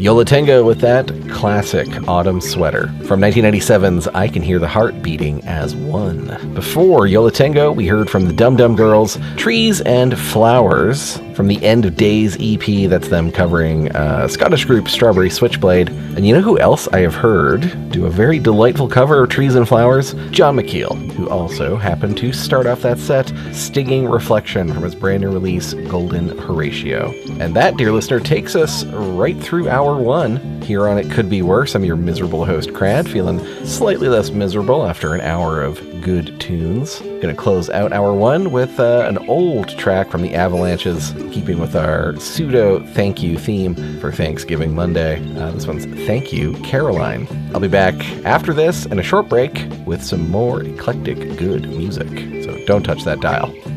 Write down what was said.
Yo La Tengo with that classic Autumn Sweater from 1997's I Can Hear the Heart Beating as One. Before Yo La Tengo, we heard from the Dum Dum Girls, Trees and Flowers, from the End of Days EP. That's them covering Scottish group Strawberry Switchblade. And you know who else I have heard do a very delightful cover of Trees and Flowers? John McKeel, who also happened to start off that set, Stinging Reflection from his brand new release, Golden Horatio. And that, dear listener, takes us right through hour one here on It Could Be Worse. I'm your miserable host, Crad, feeling slightly less miserable after an hour of good tunes. Gonna close out hour one with an old track from the Avalanches, keeping with our pseudo thank you theme for Thanksgiving Monday. This one's Thank You, Caroline. I'll be back after this and a short break with some more eclectic good music. So don't touch that dial.